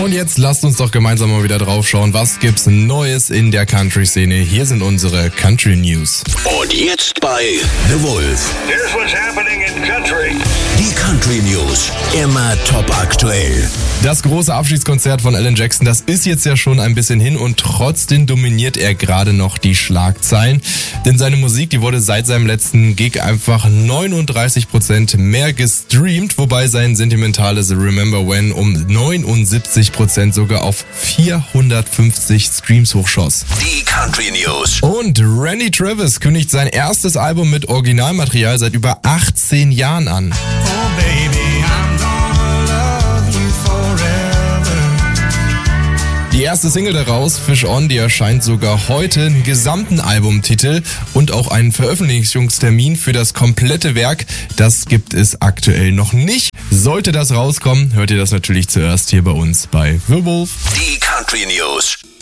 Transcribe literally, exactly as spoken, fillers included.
Und jetzt lasst uns doch gemeinsam mal wieder drauf schauen, was gibt's Neues in der Country-Szene. Hier sind unsere Country News. Und jetzt bei The Wolf. Here's what's happening in country. Die Country News. Immer top aktuell. Das große Abschiedskonzert von Alan Jackson, das ist jetzt ja schon ein bisschen hin und trotzdem dominiert er gerade noch die Schlagzeilen. Denn seine Musik, die wurde seit seinem letzten Gig einfach neununddreißig Prozent mehr gestreamt, wobei sein sentimentales Remember When um neunundsiebzig Prozent sogar auf vierhundertfünfzig Streams hochschoss. Die Country News. Und Randy Travis kündigt sein erstes Album mit Originalmaterial seit über achtzehn Jahren an. Oh baby, I'm gonna love you forever. Die erste Single daraus, Fish On, die erscheint sogar heute, einen gesamten Albumtitel und auch einen Veröffentlichungstermin für das komplette Werk. Das gibt es aktuell noch nicht. Sollte das rauskommen, hört ihr das natürlich zuerst hier bei uns bei The Wolf. Die Country News.